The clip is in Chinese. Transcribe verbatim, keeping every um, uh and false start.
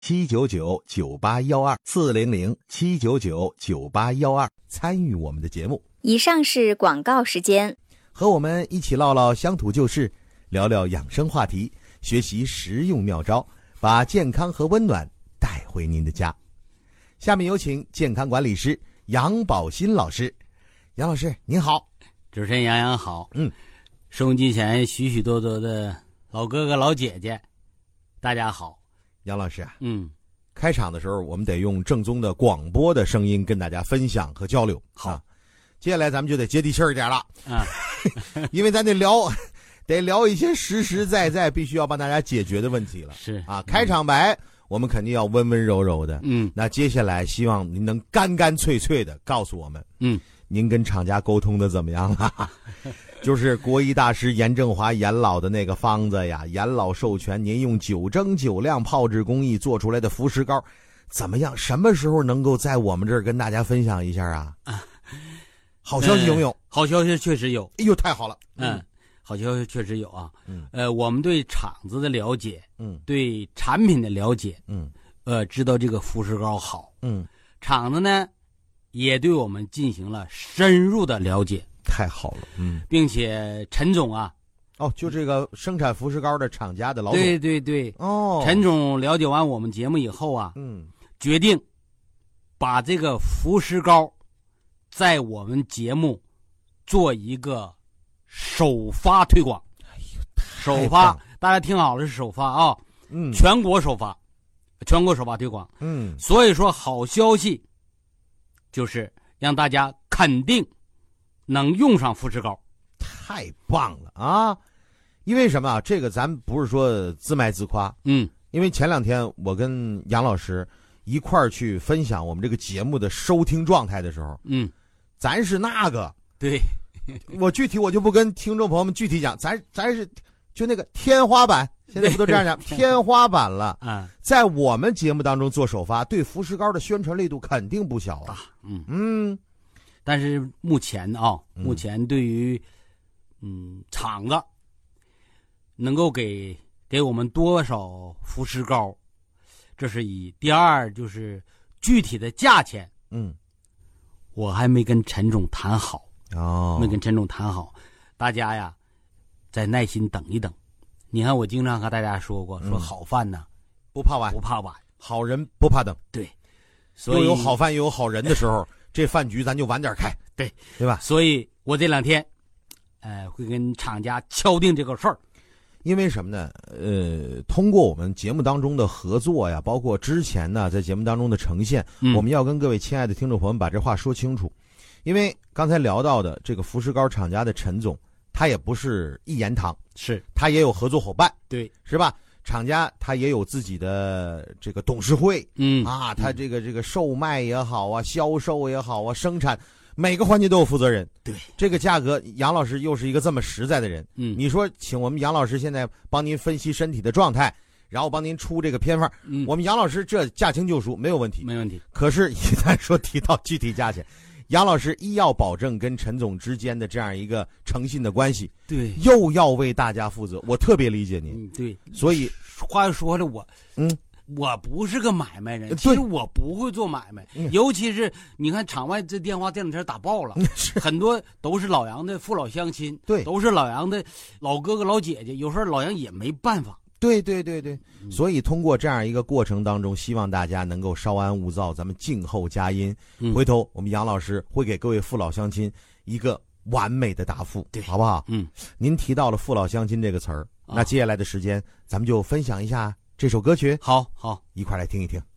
七九九九八一二四零零七九九九八一二参与我们的节目。 以上是广告时间， 和我们一起唠唠乡土旧事，聊聊养生话题，学习实用妙招，把健康和温暖带回您的家。下面有请健康管理师杨宝新老师。杨老师您好。 主持人杨洋好。 嗯， 收音机前许许多多的老哥哥老姐姐大家好。 杨老师啊， 嗯， 开场的时候我们得用正宗的广播的声音跟大家分享和交流。 好、 啊、接下来咱们就得接地气儿一点了啊因为咱得聊得聊一些实实在在必须要帮大家解决的问题了。 是啊，开场白、嗯、我们肯定要温温柔柔的。 嗯， 那接下来希望您能干干脆脆的告诉我们， 嗯， 您跟厂家沟通的怎么样了？就是国医大师严正华严老的那个方子呀，严老授权您用九蒸九晾泡制工艺做出来的福石膏，怎么样？什么时候能够在我们这儿跟大家分享一下啊？啊，好消息有没有？ 呃、好消息确实有。 哎呦，太好了！ 嗯，嗯好消息确实有啊。 嗯， 呃，我们对厂子的了解， 嗯，对产品的了解， 嗯， 呃，知道这个福石膏好， 嗯， 厂子呢也对我们进行了深入的了解。 太好了，嗯， 并且陈总啊， 哦，就这个生产福石膏的厂家的老总， 对对对， 哦， 陈总了解完我们节目以后啊， 嗯，决定把这个福石膏在我们节目做一个首发推广。 哎呦， 首发，大家听好了，是首发啊， 嗯， 全国首发，全国首发推广， 嗯， 所以说好消息就是让大家肯定能用上福石膏。 太棒了啊！因为什么啊？这个咱不是说自卖自夸， 嗯， 因为前两天我跟杨老师一块儿去分享我们这个节目的收听状态的时候， 嗯， 咱是那个， 对， 我具体我就不跟听众朋友们具体讲，咱咱是就那个天花板，现在不都这样讲天花板了啊？ 在我们节目当中做首发，对福石膏的宣传力度肯定不小啊。 嗯嗯。 但是目前啊，目前对于嗯厂子能够给给我们多少福石膏，这是一。第二就是具体的价钱， 嗯， 我还没跟陈总谈好哦， 没跟陈总谈好，大家呀再耐心等一等。你看我经常和大家说过，说好饭呢、嗯、 不怕晚， 不怕晚， 好人不怕等。 对，所以又有好饭又有好人的时候。这饭局咱就晚点开， 对对吧？ 所以我这两天，呃，会跟厂家敲定这个事儿。 因为什么呢？呃，通过我们节目当中的合作呀，包括之前呢在节目当中的呈现，嗯、我们要跟各位亲爱的听众朋友们把这话说清楚。因为刚才聊到的这个福石膏厂家的陈总，他也不是一言堂， 是他也有合作伙伴， 对， 是吧？厂家他也有自己的这个董事会， 嗯啊，他这个这个售卖也好啊，销售也好啊，生产每个环节都有负责人。 对， 这个价格，杨老师又是一个这么实在的人， 嗯， 你说请我们杨老师现在帮您分析身体的状态，然后帮您出这个偏方， 嗯， 我们杨老师这驾轻就熟，没有问题， 没问题。 可是，一旦说提到具体价钱，杨老师一要保证跟陈总之间的这样一个诚信的关系， 对， 又要为大家负责，我特别理解您。 嗯，对， 所以话又说了，我， 嗯， 我不是个买卖人，其实我不会做买卖， 嗯、 尤其是你看场外这电话这两天打爆了，很多都是老杨的父老乡亲， 对， 都是老杨的老哥哥老姐姐，有时候老杨也没办法。 对对对对，所以通过这样一个过程当中，希望大家能够稍安勿躁，咱们静候佳音。 嗯、 回头我们杨老师会给各位父老乡亲一个完美的答复， 对， 好不好？ 嗯， 您提到了父老乡亲这个词儿， 啊、 那接下来的时间咱们就分享一下这首歌曲。 好好， 一块来听一听。